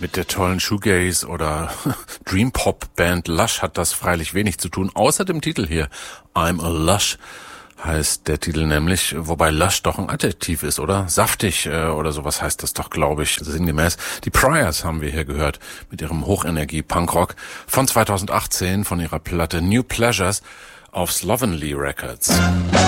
Mit der tollen Shoegaze- oder Dream-Pop-Band Lush hat das freilich wenig zu tun, außer dem Titel hier. I'm a Lush heißt der Titel nämlich, wobei Lush doch ein Adjektiv ist, oder? Saftig oder sowas heißt das doch, glaube ich, sinngemäß. Die Priors haben wir hier gehört mit ihrem Hochenergie-Punkrock von 2018 von ihrer Platte New Pleasures auf Slovenly Records.